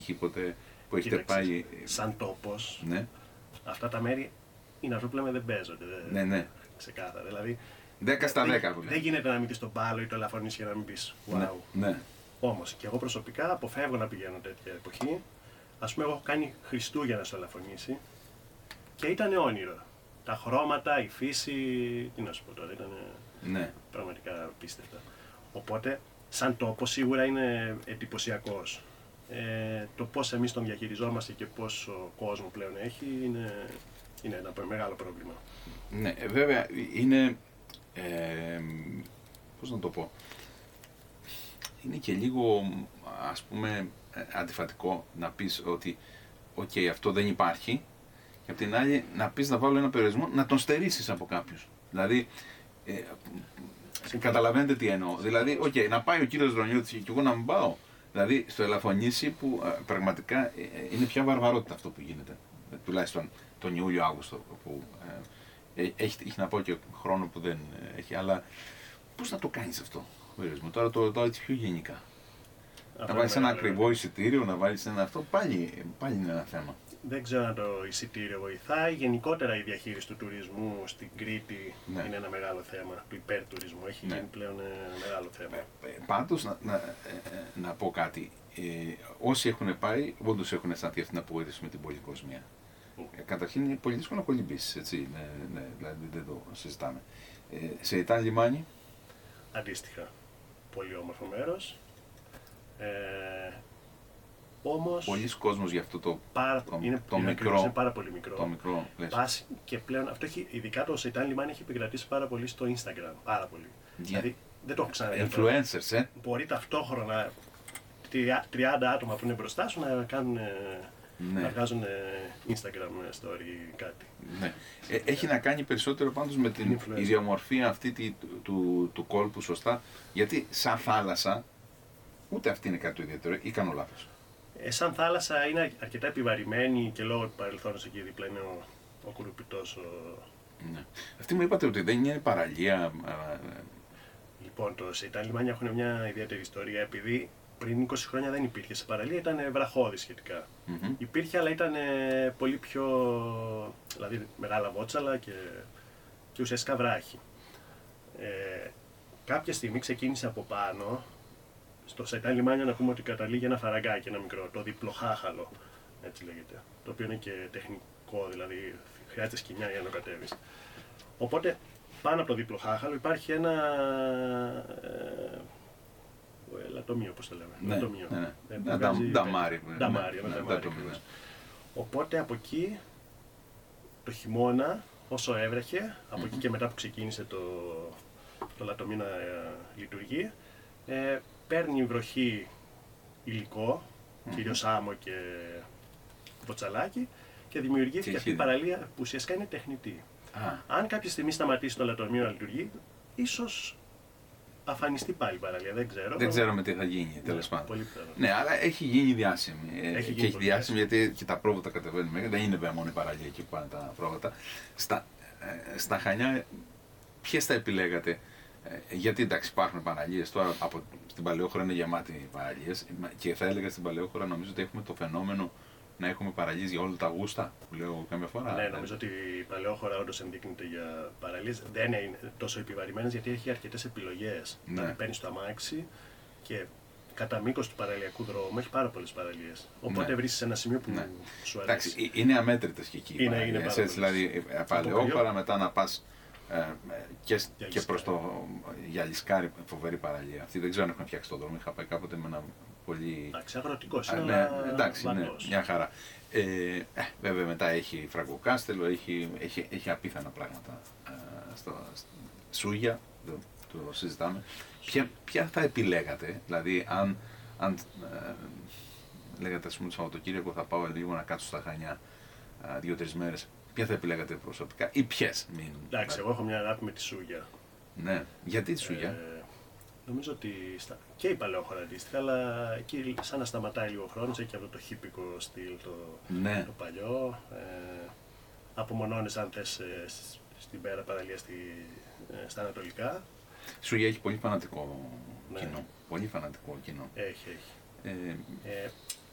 ποτέ που έχετε πάει. Σαν τόπος, Ναι. αυτά τα μέρη είναι αυτό που λέμε δεν παίζονται. Ναι. Ξεκάθαρα. Δηλαδή, 10 στα 10 που δεν γίνεται να μην δεις τον Πάλο ή το Λαφωνήσι και να μην πεις wow. Ναι. Όμως και εγώ προσωπικά αποφεύγω να πηγαίνω τέτοια εποχή. Ας πούμε, εγώ έχω κάνει Χριστούγεννα στο Λαφωνήσι και ήταν όνειρο. Τα χρώματα, η φύση, τι να σου πω τώρα, ήταν πραγματικά απίστευτα. Οπότε, σαν τόπο σίγουρα είναι εντυπωσιακός. Το πώς εμείς τον διαχειριζόμαστε και πόσο κόσμο πλέον έχει είναι ένα μεγάλο πρόβλημα. Ναι, βέβαια είναι, πώς να το πω, είναι και λίγο, ας πούμε, αντιφατικό να πεις ότι «οκ, αυτό δεν υπάρχει» και απ' την άλλη να πεις να βάλω ένα περιορισμό, να τον στερήσεις από κάποιους. Δηλαδή, καταλαβαίνετε τι εννοώ. Δηλαδή, να πάει ο κύριος Δρονιώτης και εγώ να μην πάω. Δηλαδή, στο Ελαφωνήσι που πραγματικά είναι πια βαρβαρότητα αυτό που γίνεται. Τουλάχιστον τον Ιούλιο-Αύγουστο που έχει να πω και χρόνο που δεν έχει. Αλλά πώς να το κάνεις αυτό, τώρα το έτσι πιο γενικά. Να βάλεις ένα ακριβό εισιτήριο, να βάλεις ένα αυτό, πάλι είναι ένα θέμα. Δεν ξέρω αν το εισιτήριο βοηθάει. Γενικότερα η διαχείριση του τουρισμού στην Κρήτη είναι ένα μεγάλο θέμα. Του υπερτουρισμού έχει γίνει πλέον ένα μεγάλο θέμα. Πάντως, να πω κάτι. Όσοι έχουν πάει, όντως έχουν αισθανθεί αυτή την απογοήτευση με την πολυκοσμία. Καταρχήν είναι πολύ δύσκολο να κολυμπήσεις, έτσι. Δηλαδή δεν το συζητάμε. Σε Ιτάν λιμάνι. Αντίστοιχα. Πολύ όμορφο μέρος. Όμως, πολλοί κόσμος για αυτό το μικρό. Είναι πάρα πολύ μικρό. Το μικρό πας και πλέον αυτό έχει, ειδικά το Σεϊτάν λιμάνι έχει επικρατήσει πάρα πολύ στο Instagram. Πάρα πολύ. Δηλαδή δεν το έχω ξαναδεί. Influencers, Μπορεί ταυτόχρονα 30 άτομα που είναι μπροστά σου να κάνουν. Να βγάζουν Instagram story κάτι. Ναι. Έχει να κάνει περισσότερο πάντως με την ιδιομορφία αυτή του κόλπου, σωστά. Γιατί σαν θάλασσα, ούτε αυτή είναι κάτι το ιδιαίτερο, ή κάνω λάθος. Σαν θάλασσα είναι αρκετά επιβαρημένη και λόγω του παρελθόντος εκεί δίπλα είναι ο Κουρουπιτός. Ναι. Αυτοί μου είπατε ότι δεν είναι παραλία. Λοιπόν, το Σεϊτάν λιμάνι έχουν μια ιδιαίτερη ιστορία επειδή πριν 20 χρόνια δεν υπήρχε σε παραλία, ήταν βραχώδη σχετικά. Υπήρχε, αλλά ήταν πολύ πιο. Δηλαδή μεγάλα βότσαλα και ουσιαστικά βράχη. Κάποια στιγμή ξεκίνησε από πάνω. Στο Σεϊτάν λιμάνι να πούμε ότι καταλήγει ένα φαραγκάκι, ένα μικρό, το διπλοχάχαλο, έτσι λέγεται. Το οποίο είναι και τεχνικό, δηλαδή χρειάζεται σκοινιά για να το κατέβεις. Οπότε πάνω από το διπλοχάχαλο υπάρχει ένα λατομείο, όπως το λέμε. Νταμάρι. Οπότε από εκεί το χειμώνα, όσο έβρεχε, από εκεί και μετά που ξεκίνησε το λατομείο να λειτουργεί, παίρνει η βροχή υλικό, κυρίως άμμο και βοτσαλάκι, και δημιουργήθηκε αυτή η παραλία που ουσιαστικά είναι τεχνητή. Αν κάποια στιγμή σταματήσει το λατομείο να λειτουργεί, ίσως αφανιστεί πάλι η παραλία, δεν ξέρω. Δεν ξέρουμε τι θα γίνει, τέλος πάντων. Ναι, αλλά έχει γίνει διάσημη. Έχει διάσημη γιατί και τα πρόβατα κατεβαίνουν. Δεν είναι βέβαια μόνο η παραλία εκεί που πάνε τα πρόβατα. Στα Χανιά, ποιες θα επιλέγατε? Γιατί εντάξει, υπάρχουν παραλίες τώρα, στην Παλαιόχώρα είναι γεμάτη παραλίες και θα έλεγα στην Παλαιόχώρα νομίζω ότι έχουμε το φαινόμενο να έχουμε παραλίες για όλα τα γούστα που λέω καμιά φορά. Ναι, νομίζω ότι η Παλαιόχώρα όντως ενδείκνυται για παραλίες. Δεν είναι τόσο επιβαρημένες γιατί έχει αρκετές επιλογές. Δηλαδή παίρνεις το αμάξι και κατά μήκος του παραλιακού δρόμου έχει πάρα πολλές παραλίες. Οπότε βρίσκεις ένα σημείο που σου αρέσει. Εντάξει, είναι αμέτρητες και εκεί. Είναι δηλαδή Παλαιόχώρα, μετά να πας και προς το Γιαλισκάρι, φοβερή παραλία. Αυτή δεν ξέρω αν έχουν φτιάξει τον δρόμο. Είχα πάει κάποτε με ένα πολύ. Εντάξει, αγροτικός είναι. Ναι, εντάξει, ναι, μια χαρά. Βέβαια μετά έχει Φραγκοκάστελο, έχει απίθανα πράγματα. Σούγια, το συζητάμε. Ποια θα επιλέγατε, δηλαδή αν λέγατε ας πούμε το Σαββατοκύριακο θα πάω λίγο να κάτσω στα Χανιά 2-3 μέρες, ποια θα επιλέγατε προσωπικά ή ποιες? Εντάξει, εγώ έχω μια αγάπη με τη Σούγια. Ναι, γιατί τη Σούγια? Νομίζω ότι και η Παλαιόχώρα αντίστοιχα, αλλά εκεί σαν να σταματάει λίγο χρόνος, έχει και αυτό το χίπικο στυλ, το παλιό. Απομονώνεις αν θες στην πέρα παραλία στα ανατολικά. Η Σούγια έχει πολύ φανατικό κοινό. Πολύ φανατικό κοινό. Έχει.